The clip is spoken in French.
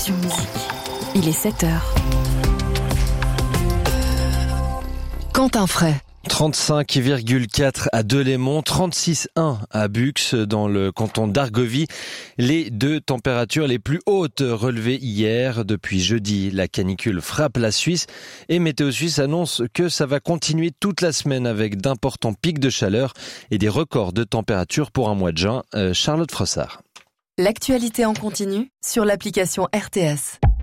Actu Musique. Il est 7h. Quentin Fray. 35,4 à Delémont, 36,1 à Bux dans le canton d'Argovie. Les deux températures les plus hautes relevées hier. Depuis jeudi, la canicule frappe la Suisse et Météo Suisse annonce que ça va continuer toute la semaine avec d'importants pics de chaleur et des records de température pour un mois de juin. Charlotte Frossard. L'actualité en continu sur l'application RTS.